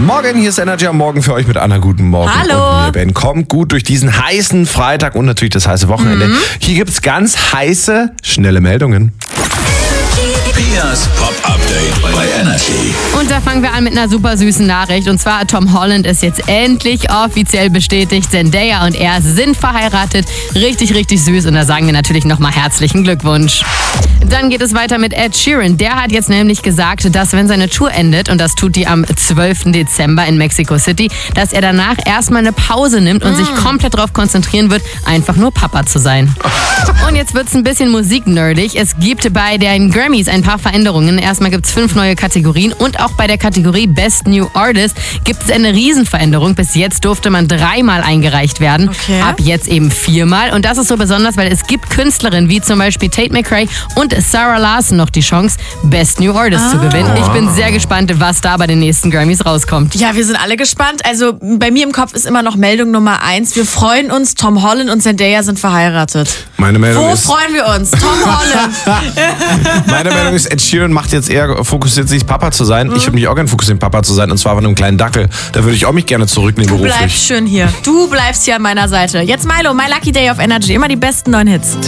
Morgen, hier ist Energy am Morgen für euch mit Anna. Guten Morgen. Hallo. Und mir, Ben. Kommt gut durch diesen heißen Freitag und natürlich das heiße Wochenende. Hier gibt's ganz heiße, schnelle Meldungen. Pias Pop-Update bei Energy. Und da fangen wir an mit einer super süßen Nachricht. Und zwar, Tom Holland ist jetzt endlich offiziell bestätigt. Zendaya und er sind verheiratet. Richtig, richtig süß. Und da sagen wir natürlich nochmal herzlichen Glückwunsch. Dann geht es weiter mit Ed Sheeran. Der hat jetzt nämlich gesagt, dass wenn seine Tour endet, und das tut die am 12. Dezember in Mexico City, dass er danach erstmal eine Pause nimmt und sich komplett darauf konzentrieren wird, einfach nur Papa zu sein. Und jetzt wird's ein bisschen musiknerdig. Es gibt bei den Grammys ein paar Veränderungen. Erstmal gibt's 5 neue Kategorien und auch bei der Kategorie Best New Artist gibt es eine Riesenveränderung. Bis jetzt durfte man 3-mal eingereicht werden. Okay. Ab jetzt eben 4-mal. Und das ist so besonders, weil es gibt Künstlerinnen wie zum Beispiel Tate McRae und Sarah Larson noch die Chance, Best New Artist zu gewinnen. Ich bin sehr gespannt, was da bei den nächsten Grammys rauskommt. Ja, wir sind alle gespannt. Also bei mir im Kopf ist immer noch Meldung Nummer 1. Wir freuen uns, Tom Holland und Zendaya sind verheiratet. Meine Meldung Wo ist, freuen wir uns? Tom Holland. Ed Sheeran macht jetzt eher, fokussiert sich Papa zu sein. Ich würde mich auch gerne fokussieren, Papa zu sein, und zwar von einem kleinen Dackel. Da würde ich auch mich gerne zurücknehmen Du bleibst beruflich. schön hier. Du bleibst hier an meiner Seite. Jetzt Milo, My Lucky Day auf Energy. Immer die besten neuen Hits.